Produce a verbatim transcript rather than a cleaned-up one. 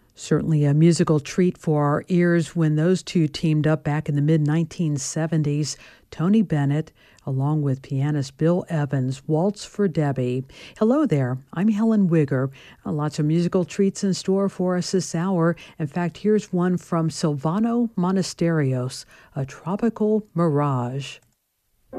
Certainly a musical treat for our ears when those two teamed up back in the mid nineteen seventies. Tony Bennett, along with pianist Bill Evans, Waltz for Debbie. Hello there, I'm Helen Wigger. Uh, lots of musical treats in store for us this hour. In fact, here's one from Silvano Monasterios, A Tropical Mirage.